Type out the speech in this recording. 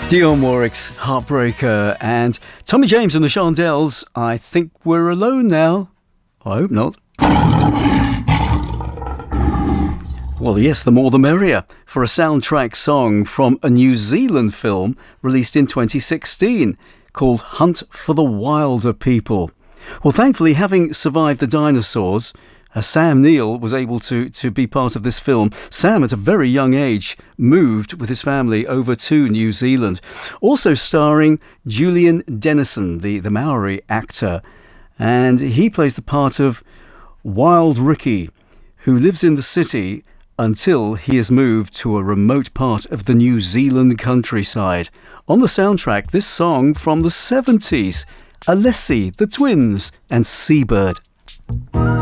Dionne Warwick's Heartbreaker and Tommy James and the Shondells, I Think We're Alone Now. I hope not. Well, yes, the more the merrier for a soundtrack song from a New Zealand film released in 2016 called Hunt for the Wilder People. Well, thankfully, having survived the dinosaurs, Sam Neill was able to be part of this film. Sam, at a very young age, moved with his family over to New Zealand. Also starring Julian Dennison, the Maori actor. And he plays the part of Wild Ricky, who lives in the city until he has moved to a remote part of the New Zealand countryside. On the soundtrack, this song from the 70s, Alessi, the Twins, and Seabird.